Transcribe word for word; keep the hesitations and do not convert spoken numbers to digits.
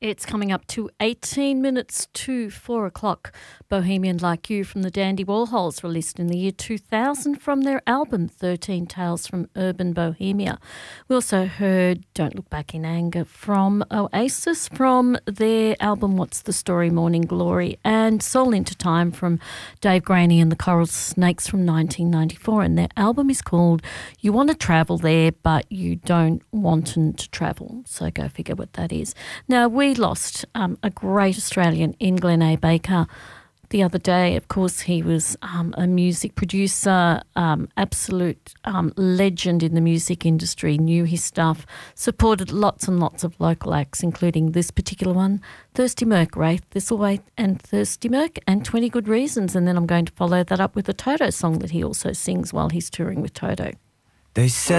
It's coming up to eighteen minutes to four o'clock. Bohemian Like You from the Dandy Warhols, released in the year two thousand from their album thirteen Tales from Urban Bohemia. We also heard Don't Look Back in Anger from Oasis from their album What's the Story, Morning Glory, and Soul Into Time from Dave Graney and the Coral Snakes from nineteen ninety-four, and their album is called You Want to Travel There But You Don't Want to Travel. So go figure what that is. Now, we lost um, a great Australian in Glenn A. Baker the other day. Of course, he was um, a music producer, um, absolute um, legend in the music industry, knew his stuff, supported lots and lots of local acts, including this particular one, Thirsty Merc, Wraith Thistlethwaite and Thirsty Merc, and twenty Good Reasons. And then I'm going to follow that up with a Toto song that he also sings while he's touring with Toto. They said